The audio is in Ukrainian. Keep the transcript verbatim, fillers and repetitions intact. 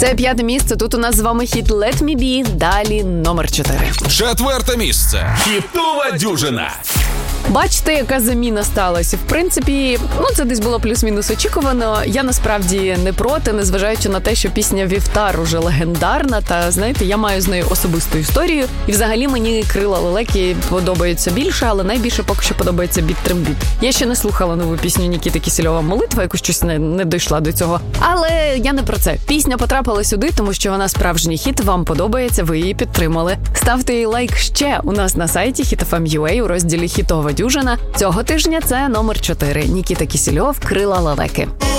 Це п'яте місце. Тут у нас з вами хіт «Let me be», далі номер чотири. Четверте місце. Хітова дюжина. Бачите, яка заміна сталася. В принципі, ну це десь було плюс-мінус очікувано. Я насправді не проти, незважаючи на те, що пісня «Вівтар» уже легендарна. Та, знаєте, я маю з нею особисту історію. І взагалі мені «Крила лелеки» подобаються більше, але найбільше поки що подобається «Біт Трембіт». Я ще не слухала нову пісню Нікіти Кісельова «Молитва», якось щось не, не дійшла до цього. Але я не про це. Пісня потрапила сюди, тому що вона справжній хіт, вам подобається, ви її підтримали. Ставте їй лайк ще у нас на сайті хіт еф ем крапка ю а у розділі «Хітова дюжина». Цього тижня це номер чотири. Нікіта Кісельов «Крила лелеки».